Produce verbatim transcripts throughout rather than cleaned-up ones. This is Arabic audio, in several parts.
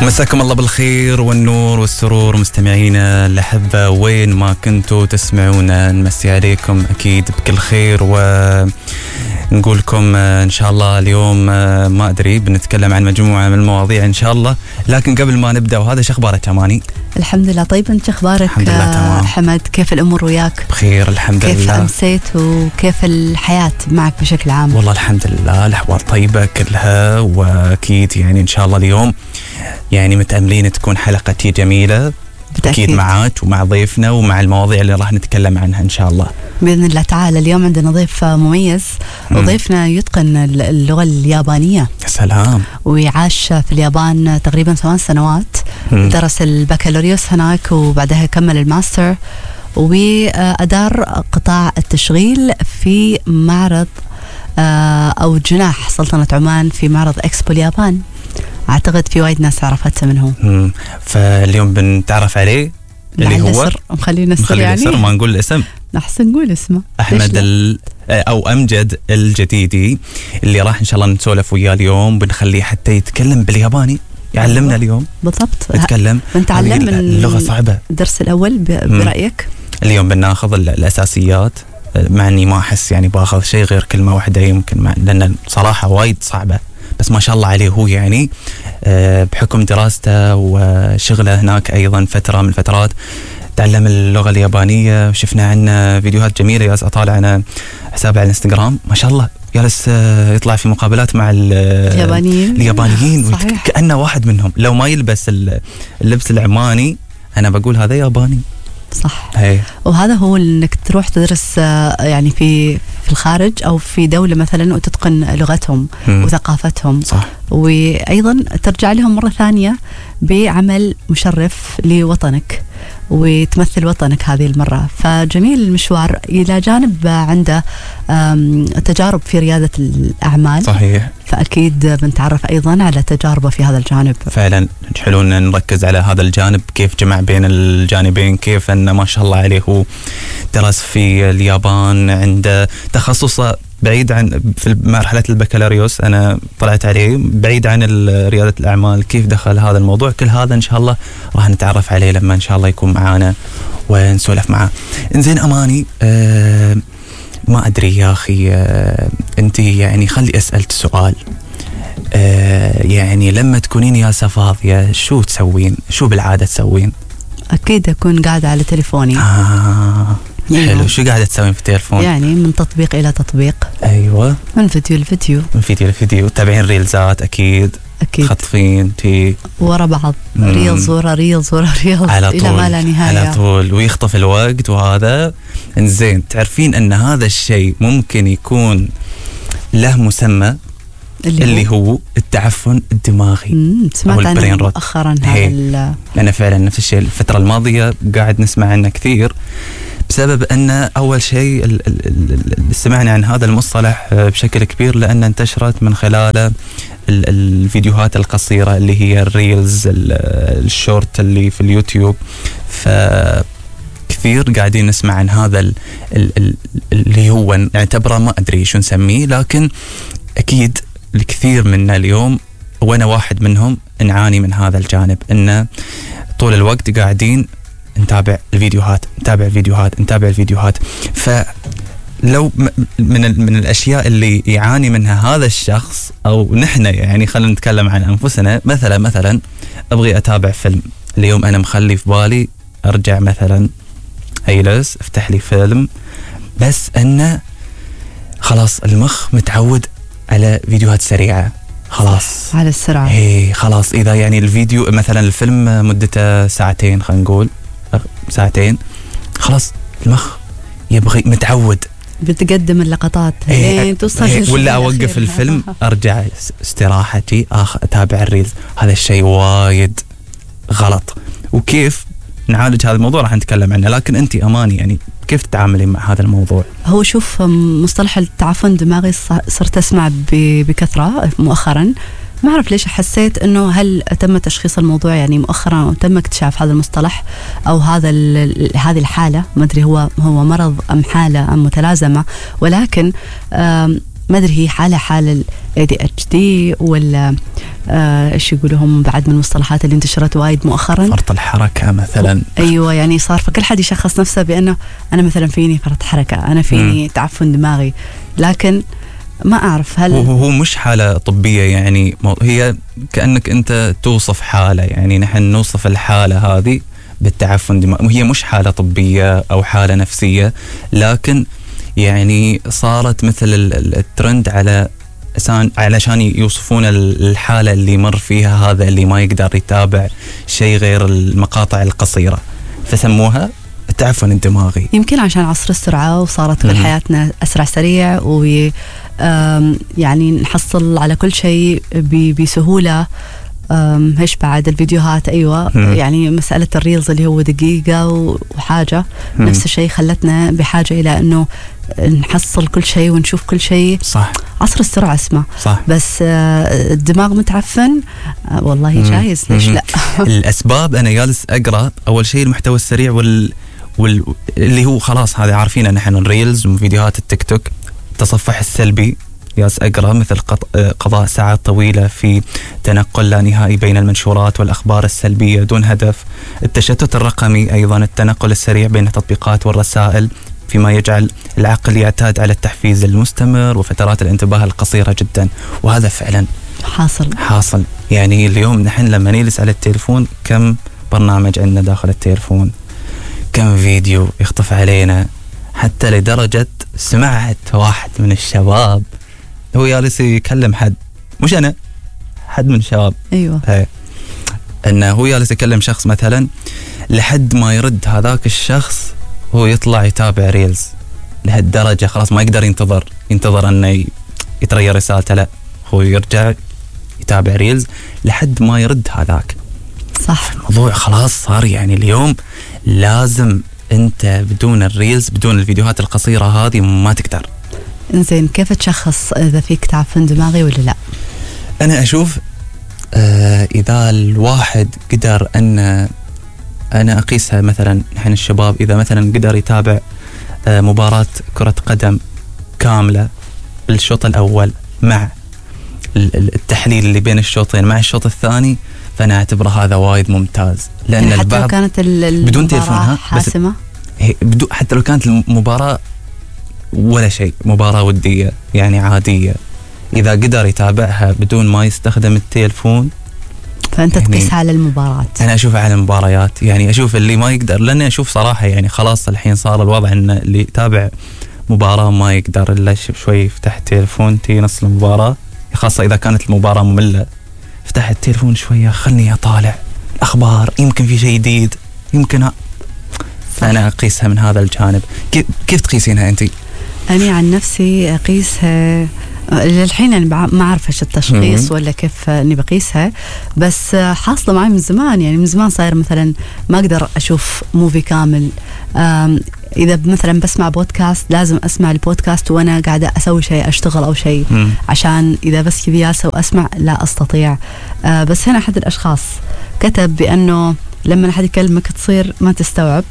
مساكم الله بالخير والنور والسرور مستمعينا الأحبة وين ما كنتوا تسمعونا، نمسي عليكم أكيد بكل خير ونقول لكم إن شاء الله اليوم ما أدري بنتكلم عن مجموعة من المواضيع إن شاء الله. لكن قبل ما نبدأ، وهذا شو أخبارك أماني؟ الحمد لله. طيب أنت أخبارك؟ الحمد لله تمام. حمد كيف الأمور وياك؟ بخير الحمد كيف لله. كيف أمسيت وكيف الحياة معك بشكل عام؟ والله الحمد لله الأحوال طيبة كلها، وأكيد يعني إن شاء الله اليوم يعني متأملين تكون حلقة جميلة بالتأكيد. أكيد معاك ومع ضيفنا ومع المواضيع اللي راح نتكلم عنها إن شاء الله بإذن الله تعالى. اليوم عندنا ضيف مميز، وضيفنا يتقن اللغة اليابانية. سلام. وعاش في اليابان تقريبا ثمان سنوات، مم. درس البكالوريوس هناك وبعدها كمل الماستر، وأدار قطاع التشغيل في معرض أو جناح سلطنة عمان في معرض إكسبو اليابان. أعتقد في وايد ناس عرفتها منهم. مم. فاليوم بنتعرف عليه اللي هو مخلينا نسر مخلينا يعني نسر ما نقول الاسم، نحسن نقول اسمه أحمد ال... أو أمجد الجديدي، اللي راح إن شاء الله نسولف وياه اليوم، بنخليه حتى يتكلم بالياباني، يعلمنا اليوم بالضبط. نتكلم. بنتعلم من اللغة صعبة. الدرس الأول برأيك؟ اليوم بناخذ الأساسيات، مع أني ما أحس يعني باخذ شيء غير كلمة واحدة يمكن، مع لأن صراحة وايد صعبة، بس ما شاء الله عليه هو يعني بحكم دراسته وشغله هناك أيضا فترة من الفترات تعلم اللغة اليابانية، وشفنا عنه فيديوهات جميلة. جالس أطالع أنا حسابه على الانستغرام ما شاء الله، جالس يطلع في مقابلات مع اليابانيين اليابانيين كأنه واحد منهم، لو ما يلبس اللبس العماني أنا بقول هذا ياباني. صح. هي. وهذا هو انك تروح تدرس يعني في في الخارج او في دولة مثلا وتتقن لغتهم م. وثقافتهم. صح. وايضا ترجع لهم مرة ثانية بعمل مشرف لوطنك وتمثل وطنك هذه المرة. فجميل المشوار، إلى جانب عنده تجارب في ريادة الأعمال. صحيح. فأكيد بنتعرف أيضا على تجاربه في هذا الجانب. فعلا حلو أن نركز على هذا الجانب، كيف جمع بين الجانبين، كيف أن ما شاء الله عليه هو درس في اليابان، عنده تخصصه بعيد عن في مرحلة البكالوريوس، أنا طلعت عليه بعيد عن ريادة الأعمال، كيف دخل هذا الموضوع. كل هذا إن شاء الله راح نتعرف عليه لما إن شاء الله يكون معانا ونسولف معاه. إنزين أماني، آه ما أدري يا أخي، آه أنت يعني خلي أسألك سؤال، آه يعني لما تكونين يا فاضية شو تسوين؟ شو بالعادة تسوين؟ أكيد أكون قاعدة على تليفوني. آه حلو. شو قاعدة تسوين في التليفون؟ يعني من تطبيق إلى تطبيق. أيوة. من فيديو لفيديو. من فيديو لفيديو. تابعين ريلزات أكيد. أكيد. خطفين تي. ورا بعض. ريلز ورا ريلز ورا ريلز. على طول. إلى ما لا نهاية. على طول ويخطف الوقت وهذا. إنزين تعرفين أن هذا الشيء ممكن يكون له مسمى اللي, اللي هو, هو التعفن الدماغي. سمعت عنه مؤخرا هذا. لأن فعلا نفس الشيء الفترة الماضية قاعد نسمع عنه كثير، بسبب أن أول شيء اللي سمعنا عن هذا المصطلح بشكل كبير لأن انتشرت من خلال الفيديوهات القصيرة اللي هي الريلز الشورت اللي في اليوتيوب. فكثير قاعدين نسمع عن هذا اللي هو نعتبره ما أدري شو نسميه، لكن أكيد الكثير منا اليوم وأنا واحد منهم نعاني من هذا الجانب، إنه طول الوقت قاعدين نتابع الفيديوهات نتابع الفيديوهات نتابع الفيديوهات. فلو من من الأشياء اللي يعاني منها هذا الشخص أو نحن، يعني خلينا نتكلم عن أنفسنا، مثلا مثلا أبغي أتابع فيلم اليوم، أنا مخلي في بالي أرجع مثلا أجلس أفتح لي فيلم، بس أنه خلاص المخ متعود على فيديوهات سريعة، خلاص على السرعة. إيه خلاص. إذا يعني الفيديو مثلا الفيلم مدته ساعتين، خلينا نقول ساعتين، خلاص المخ يبغي متعود بتقدم اللقطات إيه توصل إيه ولا أوقف الفيلم أرجع استراحتي آخ أتابع الريلز. هذا الشيء وايد غلط، وكيف نعالج هذا الموضوع راح نتكلم عنه. لكن أنت أماني يعني كيف تتعاملين مع هذا الموضوع؟ هو شوف، مصطلح التعفن الدماغي صرت أسمع بكثرة مؤخرا، ما أعرف ليش حسيت أنه هل تم تشخيص الموضوع يعني مؤخرا أو تم اكتشاف هذا المصطلح أو هذا هذه الحالة، ما أدري هو هو مرض أم حالة أم متلازمة، ولكن ما أدري هي حالة حالة ال إيه دي إتش دي ولا آه إيش يقولوا هم بعد من المصطلحات اللي انتشرت وايد مؤخرا، فرط الحركة مثلا. أيوة يعني صار فكل حد يشخص نفسه بأنه أنا مثلا فيني فرط حركة، أنا فيني م. تعفن دماغي، لكن ما أعرف هل هو مش حالة طبية، يعني هي كأنك أنت توصف حالة، يعني نحن نوصف الحالة هذه بالتعفن دماغي، هي مش حالة طبية أو حالة نفسية، لكن يعني صارت مثل الترند على علشان يوصفون الحالة اللي مر فيها هذا اللي ما يقدر يتابع شيء غير المقاطع القصيرة، فسموها التعفن الدماغي. يمكن عشان عصر السرعة وصارت كل حياتنا أسرع سريع، و يعني نحصل على كل شيء بسهولة. هش بعد الفيديوهات أيوة مم. يعني مسألة الريلز اللي هو دقيقة وحاجة مم. نفس الشيء خلتنا بحاجة إلى أنه نحصل كل شيء ونشوف كل شيء. صح. عصر السرعة اسمه. صح. بس الدماغ متعفن والله مم. جايز ليش مم. لا. الأسباب أنا جالس أقرأ أول شيء المحتوى السريع وال وال اللي هو خلاص هذا عارفين نحن الريلز وفيديوهات التيك توك. التصفح السلبي ياس أقرأ مثل قضاء ساعات طويلة في تنقل لا نهائي بين المنشورات والأخبار السلبية دون هدف. التشتت الرقمي أيضا، التنقل السريع بين التطبيقات والرسائل فيما يجعل العقل يعتاد على التحفيز المستمر وفترات الانتباه القصيرة جدا، وهذا فعلا حاصل حاصل يعني اليوم نحن لما نجلس على التليفون كم برنامج عندنا داخل التليفون، كم فيديو يخطف علينا، حتى لدرجة سمعت واحد من الشباب هو جالس يكلم حد، مش أنا، حد من الشباب أيوة هي. أنه هو جالس يكلم شخص مثلا لحد ما يرد هذاك الشخص هو يطلع يتابع ريلز لهالدرجة، خلاص ما يقدر ينتظر ينتظر أنه يتريى رسالته، لا هو يرجع يتابع ريلز لحد ما يرد هذاك. صح. الموضوع خلاص صار يعني اليوم لازم أنت بدون الريلز بدون الفيديوهات القصيرة هذه ما تقدر. إنزين كيف تشخص إذا فيك تعفن دماغي ولا لا؟ أنا أشوف آه إذا الواحد قدر أن أنا أقيسها مثلا نحن الشباب إذا مثلا قدر يتابع آه مباراة كرة قدم كاملة الشوط الأول مع التحليل اللي بين الشوطين مع الشوط الثاني، فأنا أعتبر هذا وايد ممتاز، لأن يعني حتى البعض لو كانت بدون تلفونها حاسمة، حتى لو كانت المباراة ولا شيء مباراة ودية يعني عادية، إذا قدر يتابعها بدون ما يستخدم التليفون فأنت يعني تقيسها على المباراة. أنا أشوفها على المباريات، يعني أشوف اللي ما يقدر، لأني أشوف صراحة يعني خلاص الحين صار الوضع أن اللي يتابع مباراة ما يقدر إلا شوي يفتح التليفون تي نص المباراة، خاصة إذا كانت المباراة مملة، افتح التليفون شوية خلني أطالع الأخبار يمكن في شيء جديد يمكن ها. فأنا أقيسها من هذا الجانب. كيف تقيسينها أنتي؟ أنا عن نفسي أقيسها للحين أنا ما أعرف إيش التشخيص ولا كيف إني بقيسها، بس حاصلة معي من زمان، يعني من زمان صاير مثلا ما أقدر أشوف موفي كامل، إذا مثلا بسمع بودكاست لازم أسمع البودكاست وأنا قاعدة أسوي شيء أشتغل أو شيء، عشان إذا بس كذا جالسة وأسمع لا أستطيع. بس هنا أحد الأشخاص كتب بأنه لما أحد يكلمك تصير ما تستوعب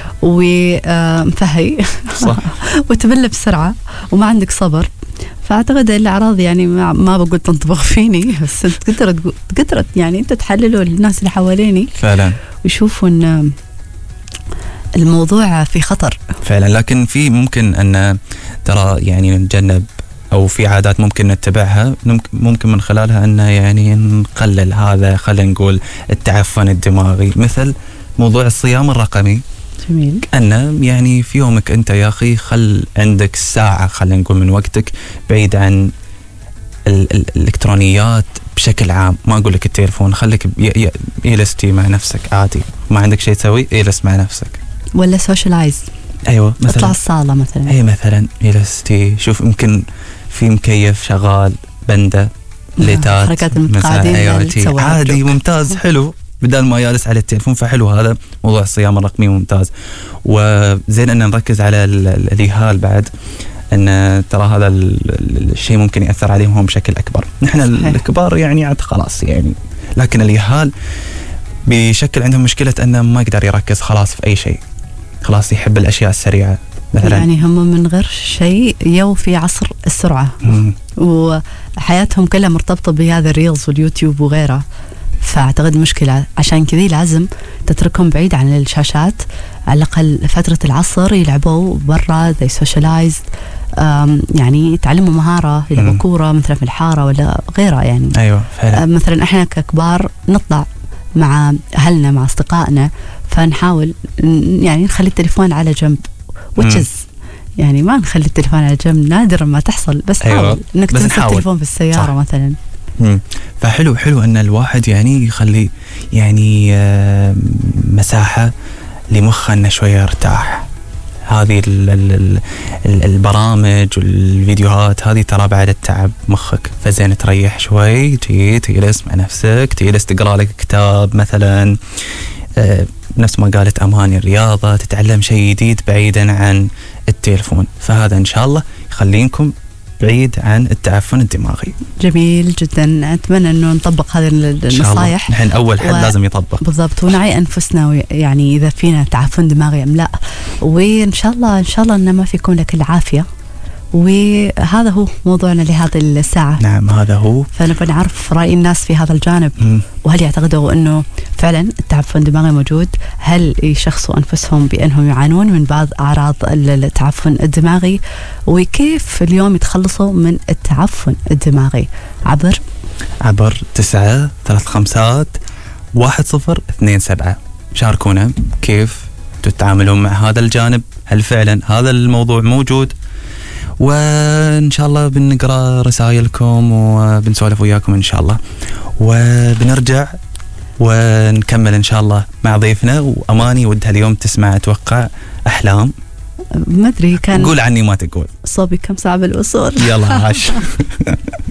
ومفهي وتمل بسرعة وما عندك صبر، فأعتقد الأعراض يعني ما, ما بقول تنطبق فيني، بس أنت قدرت قدرت يعني أنت تحللوا الناس اللي حواليني فعلا ويشوفوا أن الموضوع في خطر فعلا. لكن في ممكن أن ترى يعني نتجنب أو في عادات ممكن نتبعها ممكن من خلالها أن يعني نقلل هذا، خلينا نقول التعفن الدماغي، مثل موضوع الصيام الرقمي. جميل. أن يعني في يومك أنت يا أخي خل عندك ساعة خلينا نقول من وقتك بعيد عن ال ال الإلكترونيات بشكل عام، ما أقول لك التليفون، خليك يلستي مع نفسك عادي، ما عندك شيء تسوي يلست مع نفسك، ولا سوشيالايز. أيوة مثلا اطلع الصالة مثلا، أي مثلا يلستي، شوف يمكن في مكيف شغال بندة ليتات حركات المتقاعدين أيوة عادي ممتاز حلو، بدل ما يالس على التليفون، فحلو هذا موضوع الصيام الرقمي ممتاز. وزين أن نركز على الإهال بعد، أن ترى هذا الشيء ممكن يأثر عليهم هم بشكل أكبر. نحن الكبار يعني عاد خلاص يعني، لكن الإهال بشكل عندهم مشكلة أنه ما يقدر يركز خلاص في أي شيء، خلاص يحب الأشياء السريعة، مثلا يعني هم من غير شيء يو في عصر السرعة، مم. وحياتهم كلها مرتبطة بهذا الريلز واليوتيوب وغيره. فأعتقد مشكلة، عشان كذي لازم تتركهم بعيد عن الشاشات على الأقل فترة العصر، يلعبوا برا زي سوشيالايز، يعني يتعلموا مهارة، يلعبوا مم. كورة مثلا في الحارة ولا غيرها يعني. أيوة فعلا. مثلا إحنا ككبار نطلع مع أهلنا مع أصدقائنا، فنحاول يعني نخلي التليفون على جنب وتشز، يعني ما نخلي التليفون على جنب، نادر ما تحصل، بس أيوة. حاول إنك بس تنسى نحاول. التليفون في السيارة صح. مثلا. مم. فحلو حلو أن الواحد يعني يخلي يعني آه مساحة لمخه أنه شوية يرتاح. هذه ال ال ال البرامج والفيديوهات هذه ترى بعد التعب مخك، فزين تريح شوي، تجي تجلس مع نفسك، تجلس تقرأ لك كتاب مثلا، آه نفس ما قالت أماني الرياضة، تتعلم شيء جديد بعيدا عن التليفون. فهذا إن شاء الله يخلينكم بعيد عن التعفن الدماغي. جميل جدا، أتمنى أنه نطبق هذه النصائح. نحن أول حد و... لازم يطبق بالضبط، ونعي أنفسنا يعني إذا فينا تعفن دماغي أم لا، وإن شاء الله إن شاء الله أن ما فيكم لك العافية. وهذا هو موضوعنا لهذه الساعة. نعم هذا هو. فنبغى نعرف رأي الناس في هذا الجانب. م. وهل يعتقدوا أنه فعلا التعفن الدماغي موجود؟ هل يشخصوا أنفسهم بأنهم يعانون من بعض أعراض التعفن الدماغي؟ وكيف اليوم يتخلصوا من التعفن الدماغي؟ عبر عبر تسعة ثلاث خمسات واحد صفر اثنين سبعة. شاركونا كيف تتعاملون مع هذا الجانب، هل فعلا هذا الموضوع موجود؟ وإن شاء الله بنقرأ رسائلكم وبنسولف وياكم إن شاء الله، وبنرجع ونكمل إن شاء الله مع ضيفنا. وأماني ودها اليوم تسمع أتوقع أحلام، ما أدري كان قول عني ما تقول، صوبي كم ساعة بالوصول. يلا عاش.